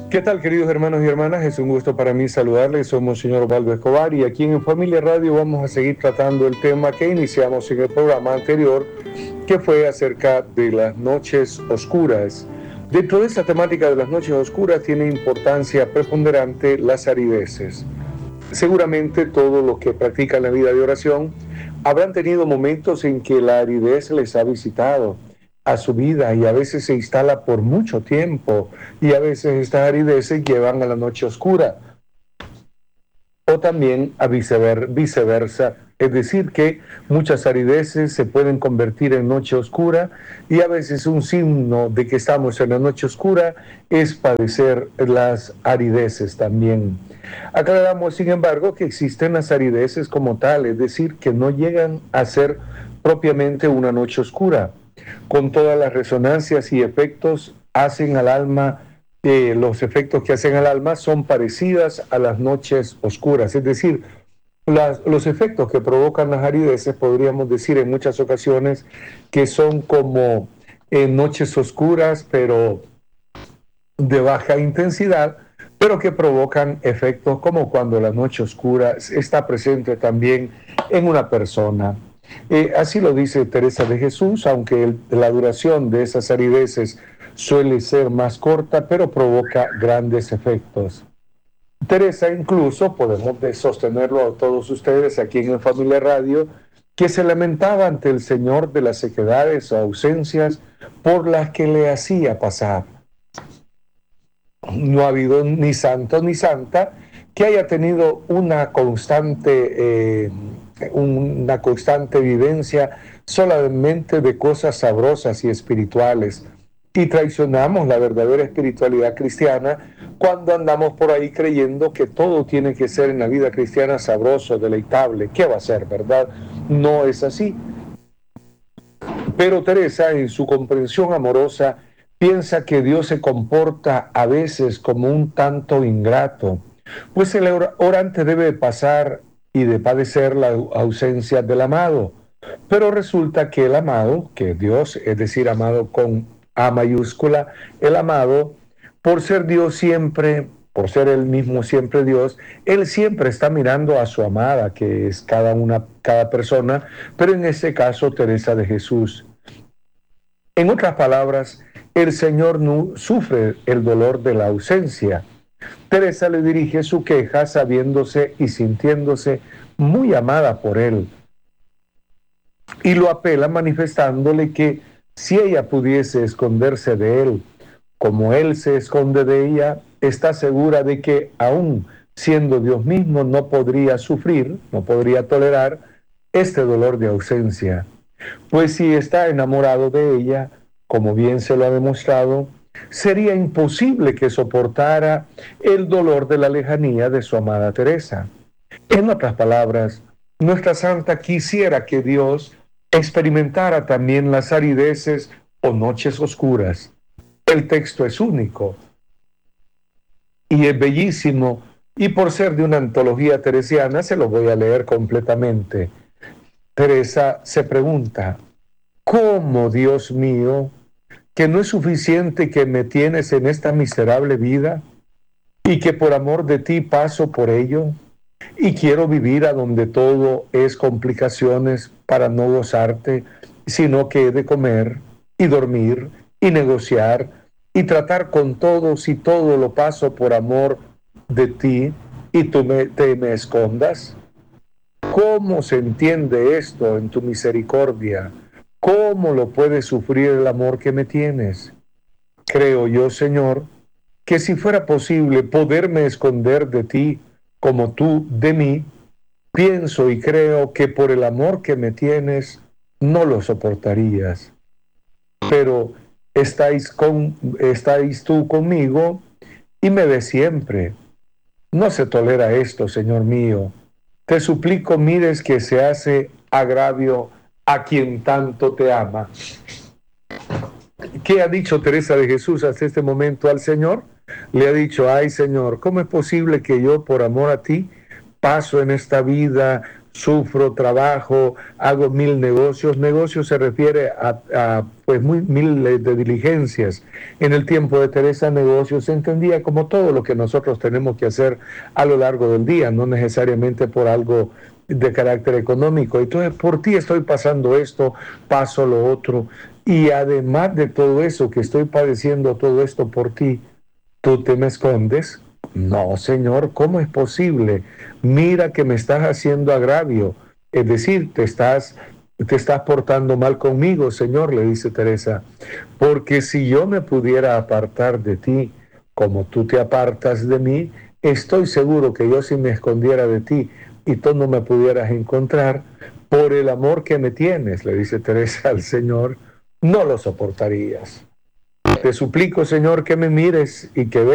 ¿Qué tal, queridos hermanos y hermanas? Es un gusto para mí saludarles. Somos señor Osvaldo Escobar y aquí en Familia Radio vamos a seguir tratando el tema que iniciamos en el programa anterior, que fue acerca de las noches oscuras. Dentro de esta temática de las noches oscuras tiene importancia preponderante las arideces. Seguramente todos los que practican la vida de oración habrán tenido momentos en que la aridez les ha visitado a su vida y a veces se instala por mucho tiempo y a veces estas arideces llevan a la noche oscura o también a viceversa. Es decir, que muchas arideces se pueden convertir en noche oscura y a veces un signo de que estamos en la noche oscura es padecer las arideces también. Aclaramos, sin embargo, que existen las arideces como tal, es decir, que no llegan a ser propiamente una noche oscura. Con todas las resonancias y efectos hacen al alma, los efectos que hacen al alma son parecidas a las noches oscuras, es decir, los efectos que provocan las arideces podríamos decir en muchas ocasiones que son como noches oscuras, pero de baja intensidad, pero que provocan efectos como cuando la noche oscura está presente también en una persona. Así lo dice Teresa de Jesús, aunque la duración de esas arideces suele ser más corta, pero provoca grandes efectos. Teresa incluso, podemos sostenerlo a todos ustedes aquí en Familia Radio, que se lamentaba ante el Señor de las sequedades o ausencias por las que le hacía pasar. No ha habido ni santo ni santa que haya tenido una constante vivencia solamente de cosas sabrosas y espirituales. Y traicionamos la verdadera espiritualidad cristiana cuando andamos por ahí creyendo que todo tiene que ser en la vida cristiana sabroso, deleitable. ¿Qué va a ser, verdad? No es así. Pero Teresa, en su comprensión amorosa, piensa que Dios se comporta a veces como un tanto ingrato, pues el orante debe pasar y de padecer la ausencia del amado. Pero resulta que el amado, que Dios, es decir, amado con A mayúscula, el amado, por ser Dios siempre, por ser él mismo siempre Dios, él siempre está mirando a su amada, que es cada persona, pero en este caso Teresa de Jesús. En otras palabras, el Señor no sufre el dolor de la ausencia. Teresa le dirige su queja sabiéndose y sintiéndose muy amada por él. Y lo apela manifestándole que si ella pudiese esconderse de él, como él se esconde de ella, está segura de que aún siendo Dios mismo no podría sufrir, no podría tolerar este dolor de ausencia. Pues si está enamorado de ella, como bien se lo ha demostrado, sería imposible que soportara el dolor de la lejanía de su amada Teresa. En otras palabras, nuestra santa quisiera que Dios experimentara también las arideces o noches oscuras. El texto es único y es bellísimo, y por ser de una antología teresiana se lo voy a leer completamente. Teresa se pregunta: ¿cómo, Dios mío, que no es suficiente que me tienes en esta miserable vida y que por amor de ti paso por ello y quiero vivir a donde todo es complicaciones para no gozarte, sino que he de comer y dormir y negociar y tratar con todos y todo lo paso por amor de ti y tú te me escondas? ¿Cómo se entiende esto en tu misericordia? ¿Cómo lo puede sufrir el amor que me tienes? Creo yo, Señor, que si fuera posible poderme esconder de ti como tú de mí, pienso y creo que por el amor que me tienes no lo soportarías. Pero estáis tú conmigo y me ves siempre. No se tolera esto, Señor mío. Te suplico mires que se hace agravio a quien tanto te ama. ¿Qué ha dicho Teresa de Jesús hasta este momento al Señor? Le ha dicho: ay, Señor, ¿cómo es posible que yo por amor a ti paso en esta vida sufro, trabajo, hago mil negocios. Negocios se refiere a pues miles de diligencias. En el tiempo de Teresa, negocios se entendía como todo lo que nosotros tenemos que hacer a lo largo del día, no necesariamente por algo de carácter económico. Entonces, por ti estoy pasando esto, paso lo otro. Y además de todo eso, que estoy padeciendo todo esto por ti, ¿tú te me escondes? No, Señor, ¿cómo es posible? Mira que me estás haciendo agravio. Es decir, te estás portando mal conmigo, Señor, le dice Teresa. Porque si yo me pudiera apartar de ti, como tú te apartas de mí, estoy seguro que yo si me escondiera de ti y tú no me pudieras encontrar, por el amor que me tienes, le dice Teresa al Señor, no lo soportarías. Te suplico, Señor, que me mires y que